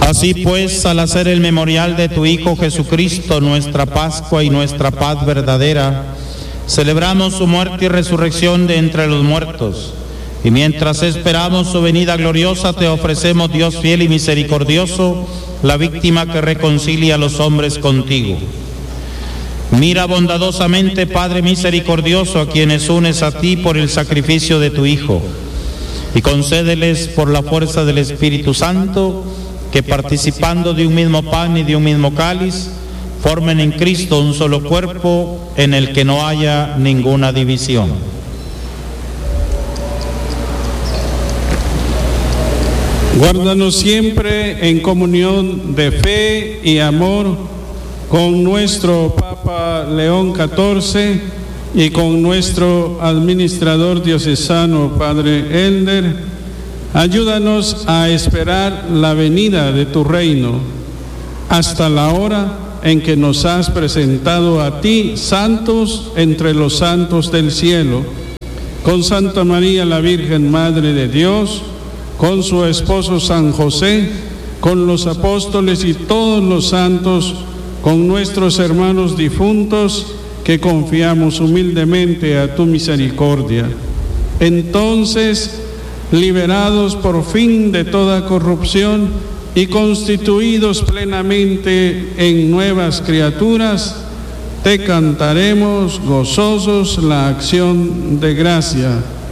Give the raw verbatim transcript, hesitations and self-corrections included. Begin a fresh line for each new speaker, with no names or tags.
Así pues, al hacer el memorial de tu Hijo Jesucristo, nuestra Pascua y nuestra paz verdadera, celebramos su muerte y resurrección de entre los muertos. Y mientras esperamos su venida gloriosa, te ofrecemos, Dios fiel y misericordioso, la víctima que reconcilia a los hombres contigo. Mira bondadosamente, Padre misericordioso, a quienes unes a ti por el sacrificio de tu Hijo, y concédeles por la fuerza del Espíritu Santo, que participando de un mismo pan y de un mismo cáliz, formen en Cristo un solo cuerpo en el que no haya ninguna división.
Guárdanos siempre en comunión de fe y amor con nuestro Papa León catorce y con nuestro administrador diocesano, Padre Elder. Ayúdanos a esperar la venida de tu reino hasta la hora en que nos has presentado a ti, santos entre los santos del cielo, con Santa María la Virgen Madre de Dios, con su esposo San José, con los apóstoles y todos los santos, con nuestros hermanos difuntos, que confiamos humildemente a tu misericordia. Entonces, liberados por fin de toda corrupción y constituidos plenamente en nuevas criaturas, te cantaremos gozosos la acción de gracia.